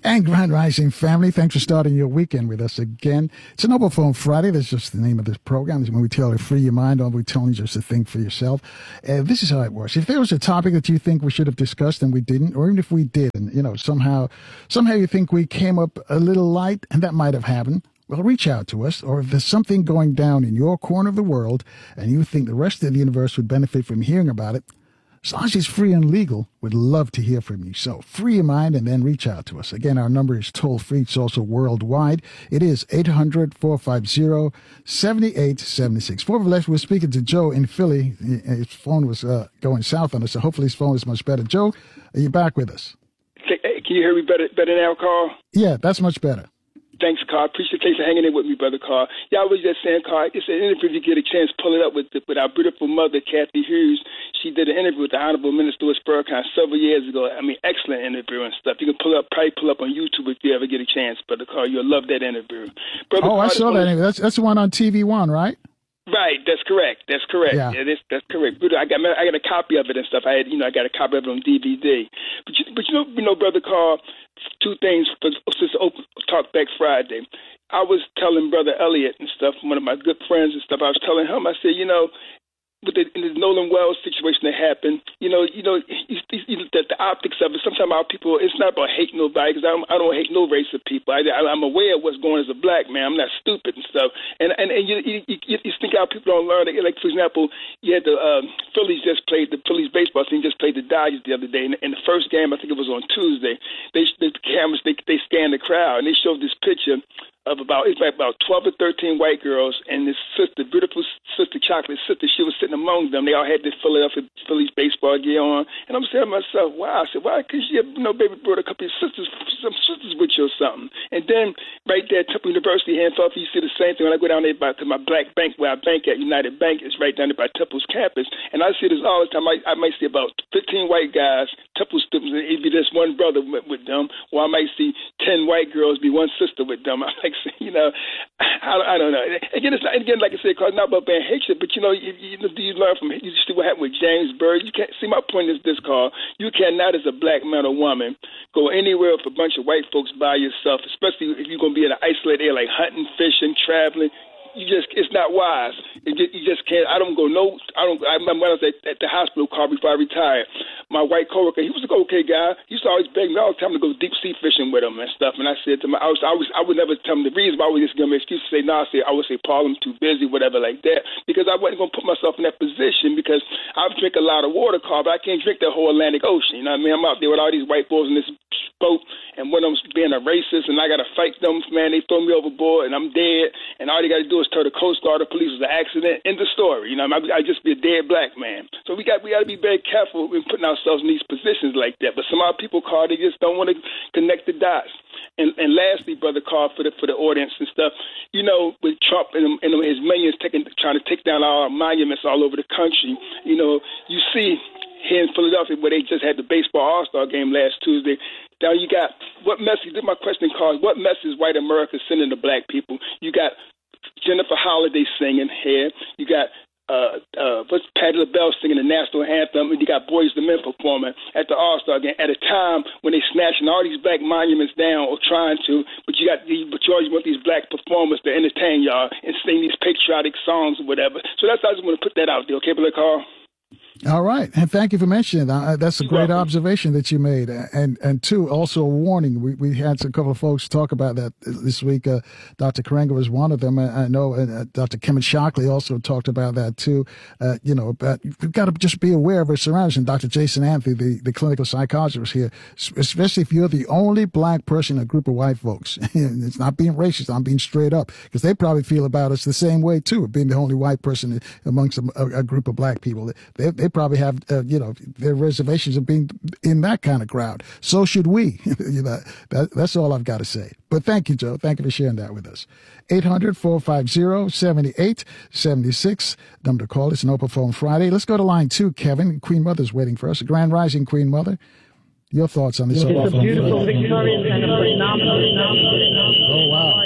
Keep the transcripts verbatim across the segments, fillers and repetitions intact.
And Grand Rising family, thanks for starting your weekend with us again. It's an Open Phone Friday. That's just the name of this program. It's when we tell you to free your mind, or we tell you just to think for yourself. Uh, this is how it works. If there was a topic that you think we should have discussed and we didn't, or even if we did, and you know somehow, somehow you think we came up a little light, and that might have happened, well, reach out to us. Or if there's something going down in your corner of the world, and you think the rest of the universe would benefit from hearing about it, as long as it's free and legal, we'd love to hear from you. So free your mind and then reach out to us. Again, our number is toll free. It's also worldwide. It is eight hundred, four five zero, seven eight seven six. Before we left, we were speaking to Joe in Philly. His phone was uh, going south on us, so hopefully his phone is much better. Joe, are you back with us? Can you hear me better, better now, Carl? Yeah, that's much better. Thanks, Carl. Appreciate you for hanging in with me, brother Carl. Yeah, I was just saying, Carl, it's an interview. If you get a chance, pull it up with the, with our beautiful mother, Kathy Hughes. She did an interview with the Honorable Minister Louis Farrakhan several years ago. I mean, excellent interview and stuff. You can pull up, probably pull up on YouTube if you ever get a chance, brother Carl. You'll love that interview. Brother oh, Carl, I saw that interview. That's, that's the one on T V One, right? Right, that's correct. That's correct. Yeah, yeah that's, that's correct. I got I got a copy of it and stuff. I had, you know, I got a copy of it on D V D. But you, but you know, you know, brother Carl, two things for, since Open Talk Back Friday. I was telling Brother Elliot and stuff, one of my good friends and stuff, I was telling him, I said, you know, with the, in the Nolan Wells situation that happened, you know, you know, you, you, the, the optics of it. Sometimes our people, it's not about hating nobody, because I don't, I don't hate no race of people. I, I, I'm aware of what's going on as a black man. I'm not stupid and stuff. And and, and you, you, you, you think how people don't learn. Like, for example, you had the um, Phillies just played, the Phillies baseball team just played the Dodgers the other day. And in the first game, I think it was on Tuesday, they the cameras, they, they scanned the crowd, and they showed this picture of about, it's like about twelve or thirteen white girls, and this sister, beautiful sister, chocolate sister, she was sitting among them. They all had this Philadelphia Phillies baseball gear on. And I'm saying to myself, wow. I said, why? Because you, you know, baby brought a couple of sisters, some sisters with you or something. And then right there at Temple University here in Philadelphia, you see the same thing. When I go down there by, to my black bank, where I bank at, United Bank, is right down there by Temple's campus. And I see this all the time. I, I might see about fifteen white guys, Temple students, and it'd be just one brother with, with them. Or I might see ten white girls, be one sister with them. I'm like, you know, I, I don't know. Again, it's not, again, like I said, it's not about being hatred, but you know, you, you, you learn from you see what happened with James Byrd. You can't see. My point is this, Carl. You cannot, as a black man or woman, go anywhere with a bunch of white folks by yourself, especially if you're going to be in an isolated area like hunting, fishing, traveling. You just, it's not wise. It just, you just can't. I don't go no. I don't. I remember when I was at, at the hospital, Carl, before I retired. My white coworker, he was a okay guy. He used to always beg me all the time to go deep sea fishing with him and stuff. And I said to him, I was, I was, I would never tell him the reason why I would just give him an excuse to say no. I say, I would say, Paul, I'm too busy, whatever like that, because I wasn't going to put myself in that position, because I drink a lot of water, Carl, but I can't drink the whole Atlantic Ocean. You know what I mean? I'm out there with all these white boys in this boat, and one of them's being a racist, and I got to fight them. Man, they throw me overboard, and I'm dead. And all they got to do is tell the Coast Guard, the police, it was an accident. End the story. You know, I I just be a dead black man. So we got we got to be very careful in putting ourselves in these positions like that. But some of our people, Carl, they just don't want to connect the dots. And and lastly, brother Carl, for the for the audience and stuff, you know, with Trump and, and his minions taking trying to take down our monuments all over the country, you know, you see here in Philadelphia where they just had the baseball All-Star game last Tuesday. Now you got, what message, my question, Carl, what message white America sending to black people? You got Jennifer Holliday singing here. You got uh, uh, what's Patti LaBelle singing the national anthem, and you got Boyz two Men performing at the All-Star game at a time when they snatching all these black monuments down or trying to, but you got these, but you always want these black performers to entertain y'all and sing these patriotic songs or whatever. So that's I just want to put that out there, okay, Brother Carl? All right. And thank you for mentioning that. Uh, that's a great observation that you made. And and two, also a warning. We we had a couple of folks talk about that this week. Uh, Doctor Karenga was one of them. I, I know uh, Doctor Kemet Shockley also talked about that too. Uh, you know, but we've got to just be aware of our surroundings. And Doctor Jason Anthony, the, the clinical psychologist, was here, especially if you're the only black person in a group of white folks. It's not being racist. I'm being straight up, because they probably feel about us the same way too, being the only white person amongst a, a group of black people. They, they probably have, uh, you know, their reservations of being in that kind of crowd. So should we. you know, that, that's all I've got to say. But thank you, Joe. Thank you for sharing that with us. eight hundred, four five zero, seven eight seven six. Number to call. It's an Open Phone Friday. Let's go to line two, Kevin. Queen Mother's waiting for us. Grand Rising, Queen Mother. Your thoughts on this? It's Open a Phone beautiful, Friday. victorious, and a phenomenal. Oh, wow.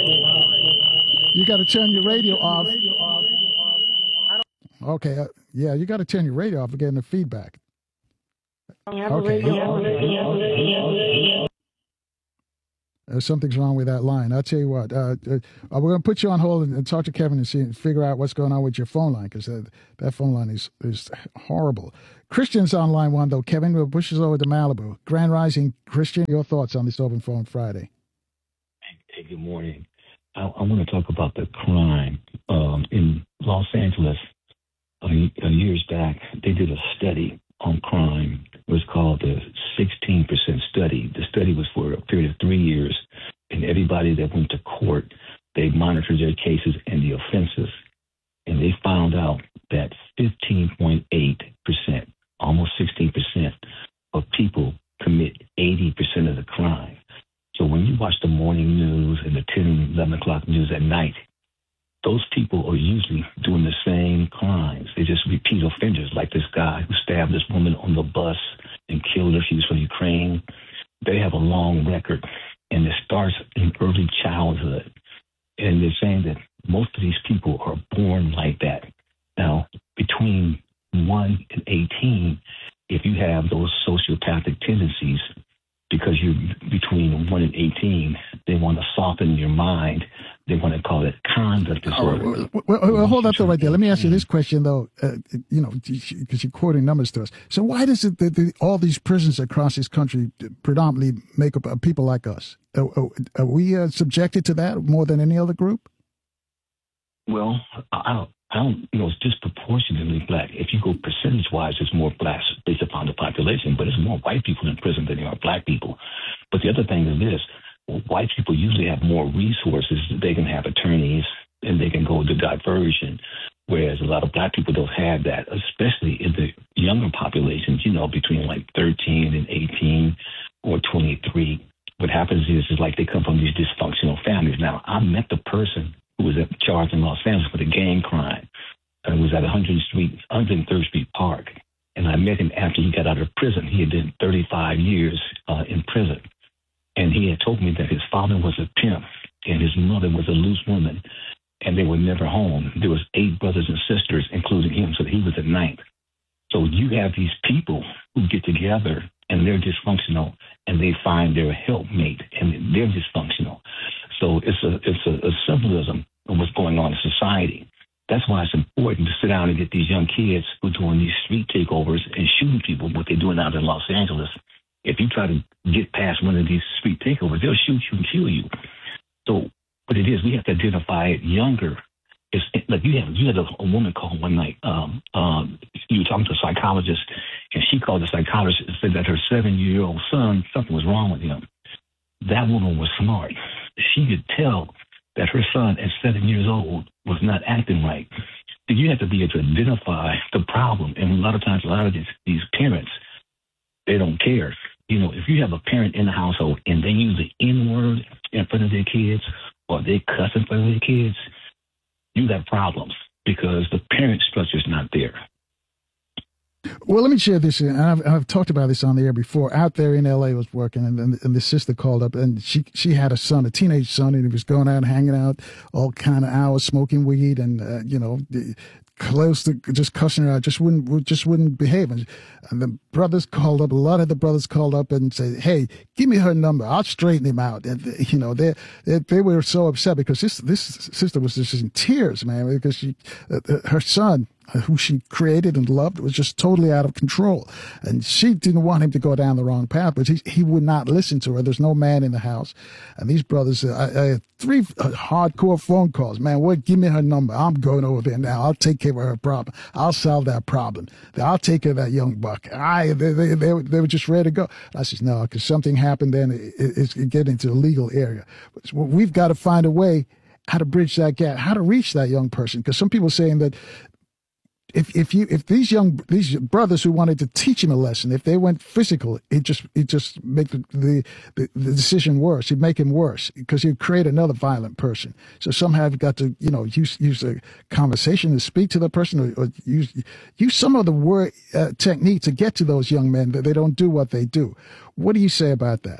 You got to turn your radio off. Okay, uh, yeah, you got to turn your radio off. We're getting the feedback. I have Okay. a radio. Uh, something's wrong with that line. I'll tell you what. Uh, uh, we're going to put you on hold and, and talk to Kevin and see and figure out what's going on with your phone line, because uh, that phone line is is horrible. Christian's on line one though. Kevin, we'll push us over to Malibu. Grand Rising, Christian. Your thoughts on this Open Phone Friday? Hey, good morning. I, I want to talk about the crime um, in Los Angeles. Uh, years back, they did a study on crime. It was called the sixteen percent study. The study was for a period of three years, and everybody that went to court, they monitored their cases and the offenses, and they found out that fifteen point eight percent, almost sixteen percent of people commit eighty percent of the crime. So when you watch the morning news and the ten, eleven o'clock news at night, those people are usually doing the same crimes. They just repeat offenders, like this guy who stabbed this woman on the bus and killed her. She was from Ukraine. They have a long record, and it starts in early childhood. And they're saying that most of these people are born like that. Now, between one and eighteen, if you have those sociopathic tendencies, because you're between one and eighteen, they want to soften your mind. They want to call it conduct disorder. Oh, well, well, well, hold up though right there. Let me ask you this question though, uh, you know, because you're quoting numbers to us. So why does it that the, all these prisons across this country predominantly make up uh, people like us? Are, are we uh, subjected to that more than any other group? Well, I don't, I don't, you know, it's disproportionately black. If you go percentage-wise, it's more blacks based upon the population, but it's more white people in prison than there are black people. But the other thing is this. Well, white people usually have more resources. They can have attorneys and they can go to diversion, whereas a lot of black people don't have that, especially in the younger populations, you know, between like thirteen and eighteen or twenty-three. What happens is, is like they come from these dysfunctional families. Now, I met the person who was charged in Los Angeles with a gang crime. It was at one hundredth Street, one hundred third Street Park. And I met him after he got out of prison. He had been thirty-five years uh, in prison. And he had told me that his father was a pimp and his mother was a loose woman, and they were never home. There was eight brothers and sisters, including him, so he was the ninth. So you have these people who get together and they're dysfunctional, and they find their helpmate and they're dysfunctional. So it's a it's a, a symbolism of what's going on in society. That's why it's important to sit down and get these young kids who are doing these street takeovers and shooting people, what they're doing out in Los Angeles. If you try to get past one of these street takeovers, they'll shoot you and kill you. So what it is, we have to identify it younger. It's like you had you had a, a woman call one night. Um, um, you were talking to a psychologist, and she called the psychologist and said that her seven-year-old son, something was wrong with him. That woman was smart. She could tell that her son at seven years old was not acting right. So you have to be able to identify the problem. And a lot of times, a lot of these, these parents, they don't care. You know, if you have a parent in the household and they use the N-word in front of their kids, or they cuss in front of their kids, you have problems because the parent structure is not there. Well, let me share this. And I've, I've talked about this on the air before. Out there in L A, I was working, and, and, and the sister called up, and she she had a son, a teenage son, and he was going out, hanging out all kind of hours, smoking weed, and uh, you know, close to just cussing her out, just wouldn't just wouldn't behave. And, and the brothers called up. A lot of the brothers called up and said, "Hey, give me her number. I'll straighten him out." And you know, they they, they were so upset because this this sister was just in tears, man, because she uh, her son, who she created and loved, was just totally out of control. And she didn't want him to go down the wrong path, but he, he would not listen to her. There's no man in the house. And these brothers, uh, I, I had three uh, hardcore phone calls. Man, what? Give me her number. I'm going over there now. I'll take care of her problem. I'll solve that problem. I'll take care of that young buck. I, they, they, they, they were just ready to go. I said, no, because something happened then. It, it, it's getting into the legal area. Well, we've got to find a way how to bridge that gap, how to reach that young person. Because some people are saying that If if you if these young these brothers who wanted to teach him a lesson, if they went physical, it just it just make the the, the, the decision worse. It'd make him worse because he'd create another violent person. So somehow you've got to you know use use a conversation to speak to the person, or, or use use some of the word uh, technique to get to those young men that they don't do what they do. What do you say about that?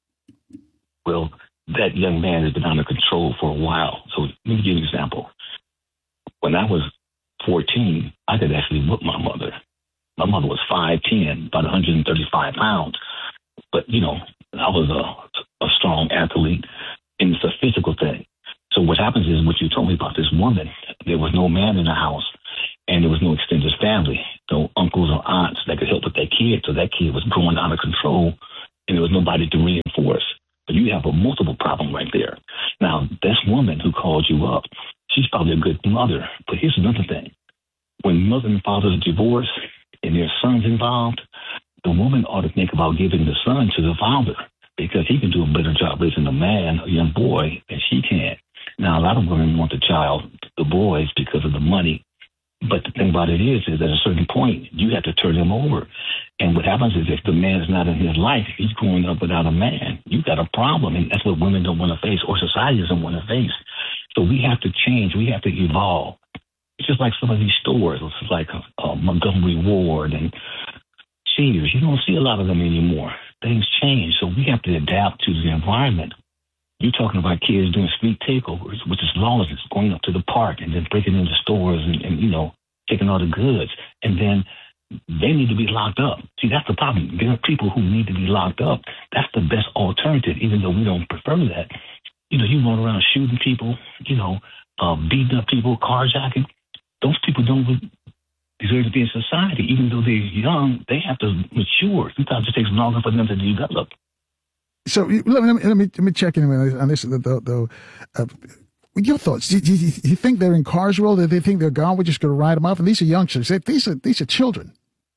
Well, that young man has been under control for a while. So let me give you an example. When I was fourteen, I could actually whoop my mother. My mother was five ten, about one hundred thirty-five pounds. But, you know, I was a, a strong athlete, and it's a physical thing. So what happens is what you told me about this woman, there was no man in the house, and there was no extended family, no uncles or aunts that could help with that kid. So that kid was growing out of control, and there was nobody to reinforce. But you have a multiple problem right there. Now, this woman who called you up, she's probably a good mother. But here's another thing. When mother and father divorce and their son's involved, the woman ought to think about giving the son to the father because he can do a better job raising a man, a young boy, than she can. Now, a lot of women want the child, the boys, because of the money. But the thing about it is, is at a certain point, you have to turn him over. And what happens is if the man is not in his life, he's growing up without a man. You've got a problem, and that's what women don't want to face, or society doesn't want to face. So we have to change. We have to evolve. It's just like some of these stores. It's like uh, Montgomery Ward and Sears. You don't see a lot of them anymore. Things change, so we have to adapt to the environment. You're talking about kids doing street takeovers, which is lawlessness, going up to the park and then breaking into stores and, and, you know, taking all the goods. And then they need to be locked up. See, that's the problem. There are people who need to be locked up. That's the best alternative, even though we don't prefer that. You know, you run around shooting people, you know, uh, beating up people, carjacking. Those people don't deserve to be in society. Even though they're young, they have to mature. Sometimes it takes longer for them to develop. So let me, let me let me check in on this. Though, uh, your thoughts? Do you, do you think they're incarcerable? Do they think they're gone? We're just going to write them off? And these are youngsters. These are these are children.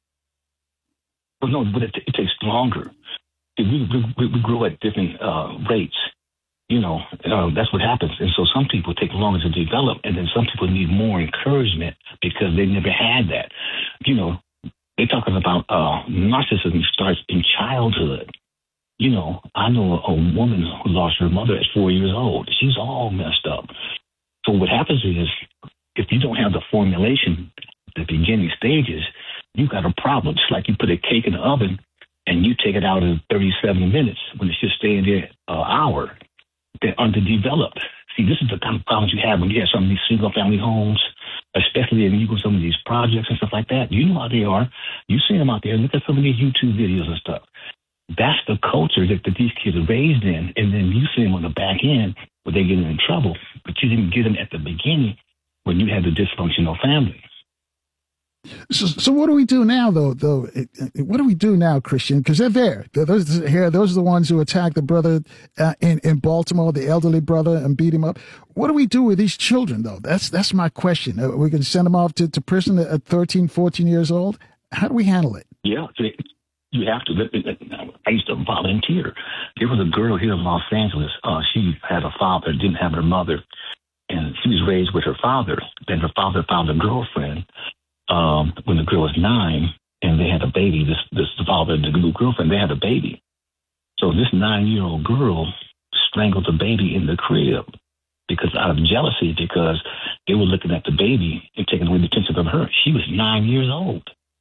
Well, no, but it, it takes longer. We, we, we grow at different uh, rates. You know, uh, that's what happens. And so some people take longer to develop, and then some people need more encouragement because they never had that. You know, they're talking about uh, narcissism starts in childhood. You know, I know a woman who lost her mother at four years old. She's all messed up. So what happens is if you don't have the formulation at the beginning stages, you got a problem. It's like you put a cake in the oven and you take it out in thirty-seven minutes when it should stay in there an hour. They're underdeveloped. See, this is the kind of problems you have when you have some of these single-family homes, especially when you go to some of these projects and stuff like that. You know how they are. You've seen them out there. Look at some of these YouTube videos and stuff. That's the culture that, that these kids are raised in, and then you see them on the back end where they get in trouble, but you didn't get them at the beginning when you had the dysfunctional family. So, so what do we do now, though? Though, what do we do now, Christian? Because they're there. They're, those here, those are the ones who attacked the brother uh, in in Baltimore, the elderly brother, and beat him up. What do we do with these children, though? That's that's my question. Uh, we can send them off to, to prison at thirteen, fourteen years old. How do we handle it? Yeah. You have to. I used to volunteer. There was a girl here in Los Angeles. Uh, she had a father, didn't have her mother, and she was raised with her father. Then her father found a girlfriend um, when the girl was nine, and they had a baby. This this father and the new girlfriend, they had a baby. So this nine-year-old girl strangled the baby in the crib because out of jealousy, because they were looking at the baby and taking away the attention from her. She was nine years old.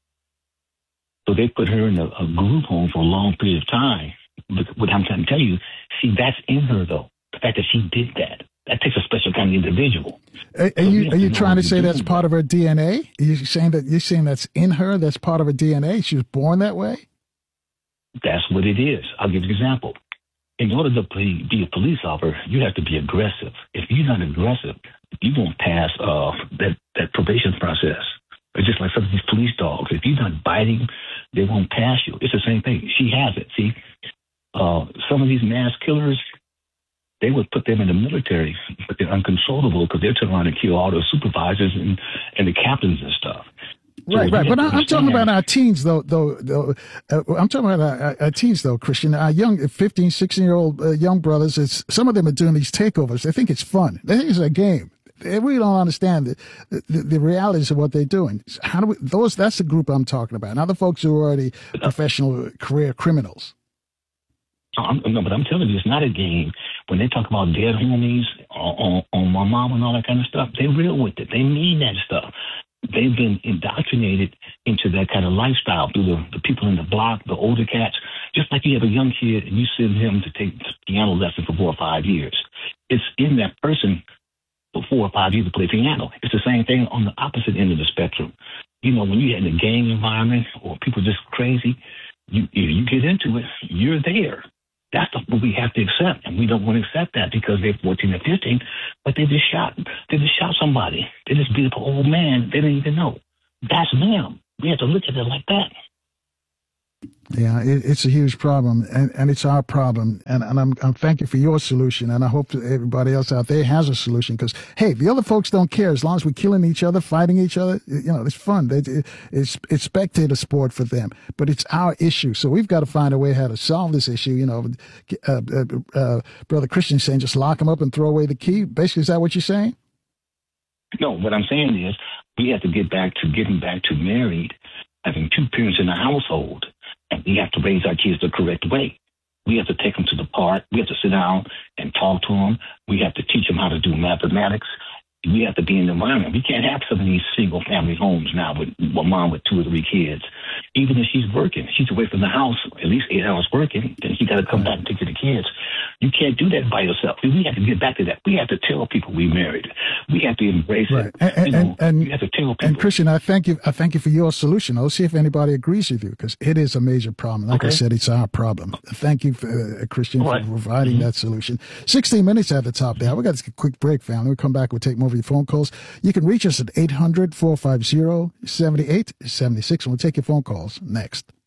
So they put her in a, a group home for a long period of time. But what I'm trying to tell you, see, that's in her, though. The fact that she did that, that takes a special kind of individual. Are, are so you are you trying to say that's that. part of her D N A? Are you saying that you're saying that's in her? That's part of her D N A. She was born that way. That's what it is. I'll give you an example. In order to be, be a police officer, you have to be aggressive. If you're not aggressive, you won't pass uh, that that probation process. It's just like some of these police dogs. If you're not biting, they won't pass you. It's the same thing. She has it. See, uh, some of these mass killers, they would put them in the military, but they're uncontrollable because they're trying to kill all the supervisors and, and the captains and stuff. So right, right. But I, I'm talking about our teens, though. Though, though uh, I'm talking about our, our teens, though, Christian. Our young, fifteen, sixteen-year-old uh, young brothers. It's, some of them are doing these takeovers. They think it's fun. They think it's a game. They really don't understand the, the, the realities of what they're doing. How do we, those, that's the group I'm talking about. Not the folks who are already professional career criminals. I'm, no, but I'm telling you, it's not a game. When they talk about dead homies on, on, on my mom and all that kind of stuff, they're real with it. They mean that stuff. They've been indoctrinated into that kind of lifestyle through the, the people in the block, the older cats. Just like you have a young kid and you send him to take piano lesson for four or five years. It's in that person for four or five years to play piano. It's the same thing on the opposite end of the spectrum. You know, when you're in a gang environment or people just crazy, you if you get into it, you're there. That's the, what we have to accept, and we don't want to accept that because they're fourteen or fifteen, but they just shot, they just shot somebody. They just beat up an old man they didn't even know. That's them. We have to look at it like that. Yeah, it, it's a huge problem, and, and it's our problem. And, and I'm, I'm thank you for your solution, and I hope that everybody else out there has a solution. Because hey, the other folks don't care as long as we're killing each other, fighting each other. You know, it's fun. It, it, it's it's spectator sport for them, but it's our issue. So we've got to find a way how to solve this issue. You know, uh, uh, uh, Brother Christian saying just lock them up and throw away the key. Basically, is that what you're saying? No, what I'm saying is we have to get back to getting back to married, having two parents in the household. And we have to raise our kids the correct way. We have to take them to the park. We have to sit down and talk to them. We have to teach them how to do mathematics. We have to be in the environment. We can't have some of these single-family homes now with a mom with two or three kids. Even if she's working, she's away from the house at least eight hours working, then she got to come back and take care of the kids. You can't do that by yourself. We have to get back to that. We have to tell people we married. We have to embrace right. it. And, you know, and, and, we have to tell people. And Christian, I thank you. I thank you for your solution. I'll see if anybody agrees with you because it is a major problem. Like okay. I said, it's our problem. Thank you, for, uh, Christian, All right. for providing mm-hmm. that solution. sixteen minutes at the top there. We got a quick break, family. We'll come back. We'll take more of your phone calls. You can reach us at eight hundred, four five zero, seven eight seven six, and we'll take your phone calls next.